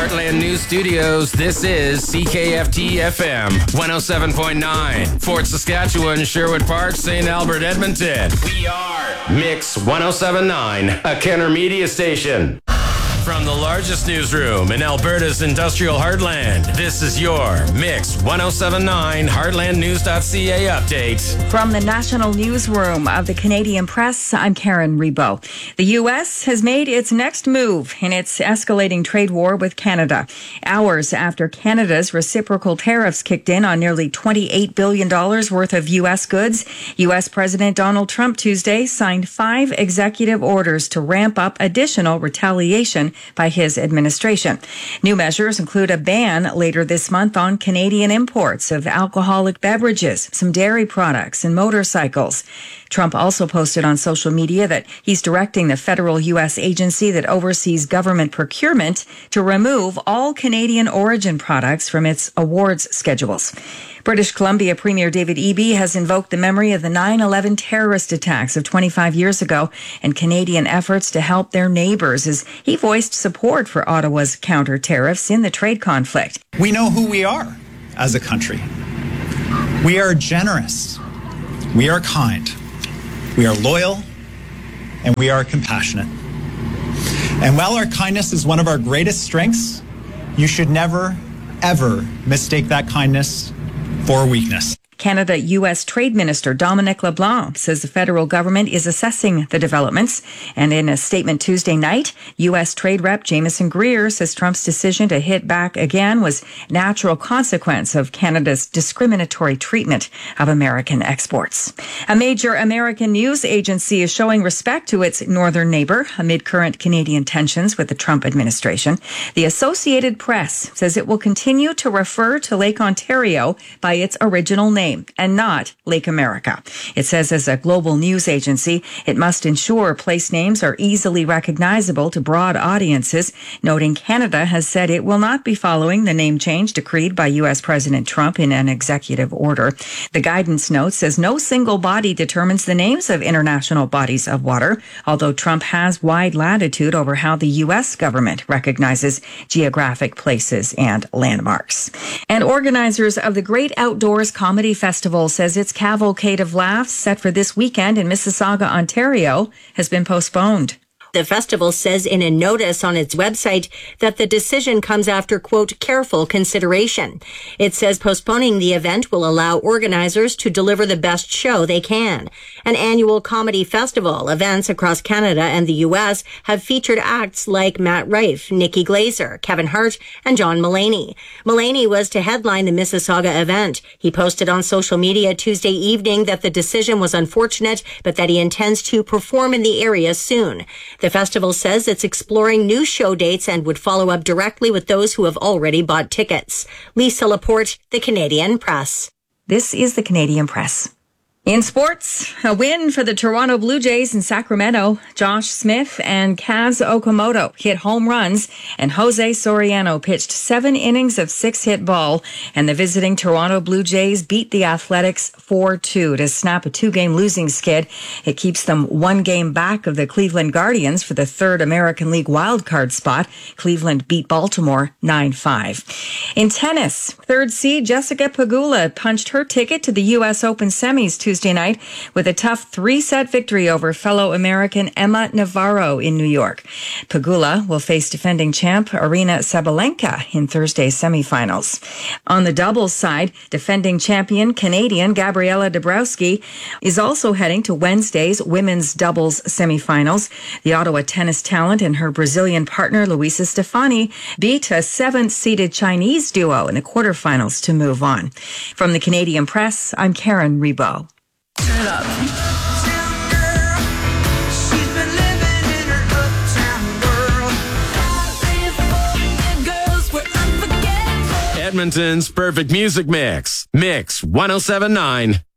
Heartland News Studios, this is CKFT FM 107.9. Fort Saskatchewan, Sherwood Park, St. Albert, Edmonton. We are Mix 107.9, a Kenner Media station. From the largest newsroom in Alberta's industrial heartland, this is your Mix 107.9 HeartlandNews.ca update. From the national newsroom of the Canadian Press, I'm Karen Rebo. The U.S. has made its next move in its escalating trade war with Canada. Hours after Canada's reciprocal tariffs kicked in on nearly $28 billion worth of U.S. goods, U.S. President Donald Trump Tuesday signed 5 executive orders to ramp up additional retaliation by his administration. New measures include a ban later this month on Canadian imports of alcoholic beverages, some dairy products, and motorcycles. Trump also posted on social media that he's directing the federal U.S. agency that oversees government procurement to remove all Canadian origin products from its awards schedules. British Columbia Premier David Eby has invoked the memory of the 9/11 terrorist attacks of 25 years ago and Canadian efforts to help their neighbors as he voiced support for Ottawa's counter tariffs in the trade conflict. We know who we are as a country. We are generous. We are kind. We are loyal. And we are compassionate. And while our kindness is one of our greatest strengths, you should never, ever mistake that kindness for weakness. Canada-U.S. Trade Minister Dominic LeBlanc says the federal government is assessing the developments. And in a statement Tuesday night, U.S. Trade Rep Jameson Greer says Trump's decision to hit back again was natural consequence of Canada's discriminatory treatment of American exports. A major American news agency is showing respect to its northern neighbor amid current Canadian tensions with the Trump administration. The Associated Press says it will continue to refer to Lake Ontario by its original name and not Lake America. It says as a global news agency, it must ensure place names are easily recognizable to broad audiences, noting Canada has said it will not be following the name change decreed by U.S. President Trump in an executive order. The guidance note says no single body determines the names of international bodies of water, although Trump has wide latitude over how the U.S. government recognizes geographic places and landmarks. And organizers of the Great Outdoors Comedy Festival says its Cavalcade of Laughs set for this weekend in Mississauga, Ontario, has been postponed. The festival says in a notice on its website that the decision comes after, quote, careful consideration. It says postponing the event will allow organizers to deliver the best show they can. An annual comedy festival, events across Canada and the U.S. have featured acts like Matt Rife, Nikki Glazer, Kevin Hart, and John Mulaney. Mulaney was to headline the Mississauga event. He posted on social media Tuesday evening that the decision was unfortunate, but that he intends to perform in the area soon. The festival says it's exploring new show dates and would follow up directly with those who have already bought tickets. Lisa Laporte, The Canadian Press. This is The Canadian Press. In sports, a win for the Toronto Blue Jays in Sacramento. Josh Smith and Kaz Okamoto hit home runs, and Jose Soriano pitched 7 innings of 6-hit ball, and the visiting Toronto Blue Jays beat the Athletics 4-2 to snap a 2-game losing skid. It keeps them 1 game back of the Cleveland Guardians for the 3rd American League wildcard spot. Cleveland beat Baltimore 9-5. In tennis, 3rd seed Jessica Pegula punched her ticket to the U.S. Open semis Tuesday night with a tough 3-set victory over fellow American Emma Navarro in New York. Pegula will face defending champ Aryna Sabalenka in Thursday's semifinals. On the doubles side, defending champion Canadian Gabriela Dabrowski is also heading to Wednesday's women's doubles semifinals. The Ottawa tennis talent and her Brazilian partner Luisa Stefani beat a 7th-seeded Chinese duo in the quarterfinals to move on. From the Canadian Press, I'm Karen Rebo. Turn it up. Edmonton's perfect music mix. Mix 107.9.